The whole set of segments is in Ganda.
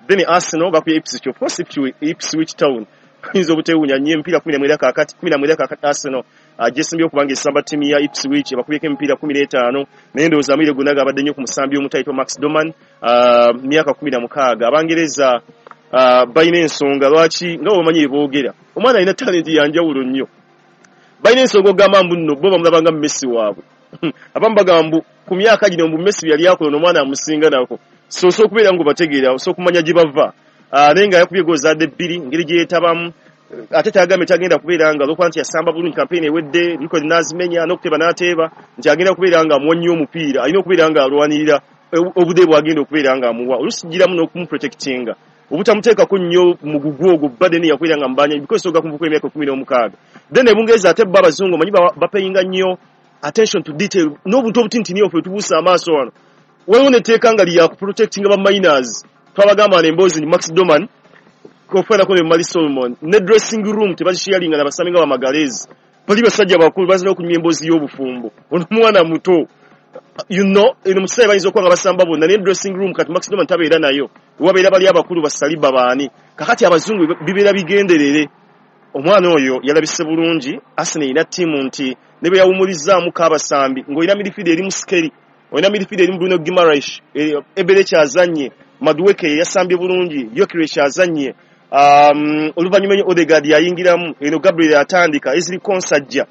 then Arsenal bakuye Ipswich, of course Ipswich Town inzo butewunya nye mpira 10 kakati Arsenal jesembyo kubanga esamba timu ya Ipswich bakubye mpira 15 naye ndoza amire gunaga abadde nnyo ku musambi omutaito Max Doman myaka 16 abangereza bayina ensonga lwaki nga omanyi boogera omwana alina talent yanjawulo nnyo bayina ensonga ogamba mbuno bo bamulabanga Messi waabwe abamu bagamba ku myaka gino mbu Messi yali akola omwana amusinga nako so okubeera ngo bategeera so okumanya gye bava nenga yakubye goza de 2 ngeri gye yetabamu ate tagambe tagenda kubeera nga lokwa nti yasamba bulungi campaign ewedde niko nazimenya n'okuteba n'ateeba nti agenda kubeera nga amuwonye omupiira alina okubeera nga alwanirira obude bwagenda okubeera nga amuwa olusigiramu n'okumuprotectinga obutamuteekako nnyo mugugu ogwo badeni yakubeera nga mbanya because ogakumbuka emyaka 16 then ebungereza ate bo abazungu manyi bapayinga nnyo attention to detail n'obuntu obutintini ofwe tubuusa amaaso wano waliwo neteeka nga lya kuprotectinga ba minors twabagamba n'emboozi ni Max Doman kofera ko Mali Solomon ne dressing room tebashiyalinga na basaminga ba magalezi bali basajja bakulu bazina okunywa emboozi y'obufumbo ono mwana muto ino musebe bayizo kwanga basamba bonna ne dressing room kati Max Doman tabeera nayo wabeera bali abakulu basaliba baani kakati abazungu bibeera bigenderere omwana oyo yalabise bulungi Arsenal ina timu nti nebe yawumulizaamu kabasambi ngoina midfield eri muskeri oina midfield eri Bruno Guimaraes ebere kyazanye Madueke yasambye bulungi Gyökeres azanye oluvanyuma Odegaard yayingiramu eno Gabriel atandika Ezri Konsajja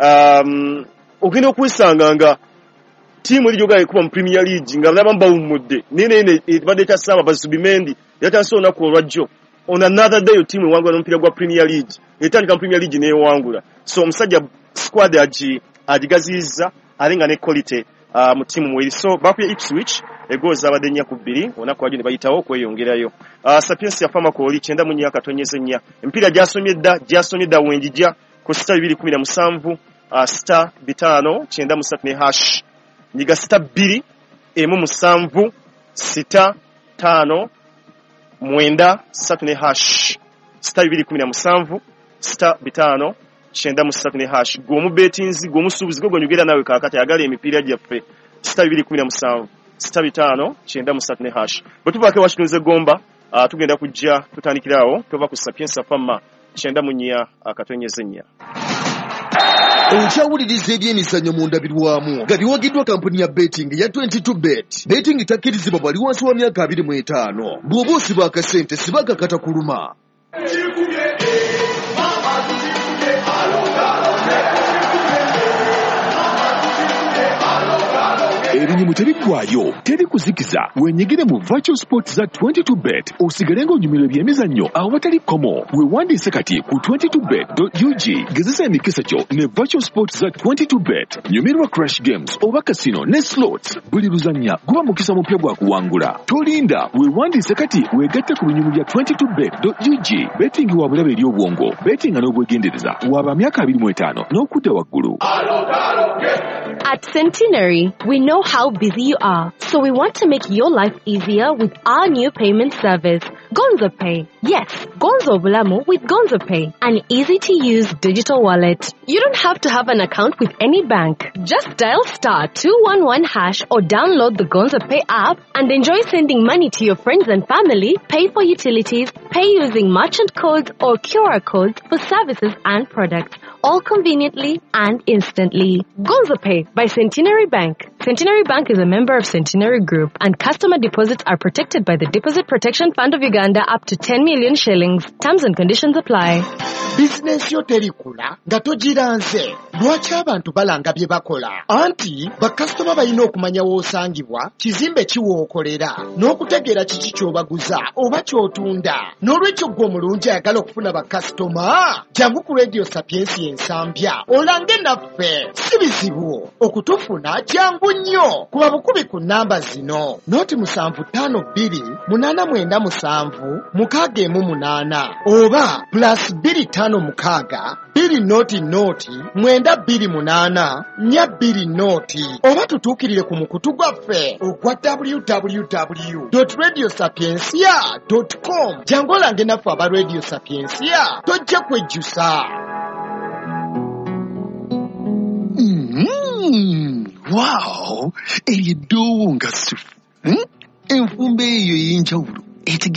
ogenda okwisanga nga timu lijoga kuba mu Premier League nga balaba mbawumudde nene badde tasaba Basubimendi yatasona ku olwajjo on another day timu wangula n'omupiira gwa Premier League etandika mu Premier League neewangula so omusajja squad agigaziza alinga ne quality mu timu mweri so bakuye Ipswich egoza abadde 2 onako wajo ne bayitawo kweyongerayo Sapiens ya fama ko oli 9 mu nyaka tonyeze nya empira jasomye dda wenjija ku star 217 star 5 9 hash nyiga star 2 7 star 5 mwenda 3 hash star 217 star 5 9 hash gomu betinzi gomu subuzi go gonyugera nawe kakati agale emipira gyaffe star 217 star 5 9 hash butubake washinuze gomba tugenda kujja tutandikirawo tova ku Sapiens Fama 9 mu nya akatonyeze nya Okyawuliriza ebyemizannyo mu ndabirwamu nga biwagiddwa kampuni ya betting ya 22bet. Betting takkirizibwa bali wansi wa myaka 25. Bw'oba osiba akasente sibagakata kuluma. Ebinyimu tebiggwayo, teri kuzikiza. Wenyigire mu Virtual Sports za 22bet osigale ng'onyumirwa ebyemizannyo awatali komo. Weewandiise kati ku 22bet.ug. Gezesa emikisa kyo ne Virtual Sports za 22bet. Nyumirwa Crash Games oba Casino ne Slots. Buli luzannya guba mukisa mupya gwa kuwangula. Tolinda, weewandiise kati weegatte ku binyumu bya 22bet.ug. Betting wa bulabe eri obwongo. Betting n'obwegendereza waba myaka 25 n'okudda waggulu. At Centenary, we know how busy you are, so we want to make your life easier with our new payment service, Gonzo Pay. Yes, Gonzo Bulamu with Gonzo Pay, an easy-to-use digital wallet. You don't have to have an account with any bank. Just dial star 211 hash or download the Gonzo Pay app and enjoy sending money to your friends and family, pay for utilities, pay using merchant codes or QR codes for services and products, all conveniently and instantly. Gonzo Pay by Centenary Bank. Centenary Bank is a member of Centenary Group, and customer deposits are protected by the Deposit Protection Fund of Uganda up to 10 million shillings. Terms and conditions apply. Business yo terikula nga togiranze. Lwaki abantu balanga bye bakola? Anti bakasitoma balina okumanya w'osangibwa, kizimbe kiwookolera, n'okutegeera kiki ky'obaguza oba ky'otunda. N'olwekyo gwe omulungi ayagala okufuna bakasitoma, jangu ku Radio Sapiens ensambya olange naffe. Si bizibu okutufuna, jangu nnyo. Kuba bukubi ku nnamba zino: 0752 897 618 oba +256 2 928 428 oba tutuukirire ku mukutu gwaffe ogwa www.radiosapiensia.com. jangu olange naffe aba Radio Sapiensia, tojja kwejjusa. Wow! Eyo ddoowo nga sufu. Enfumba eyo ey'enjawulo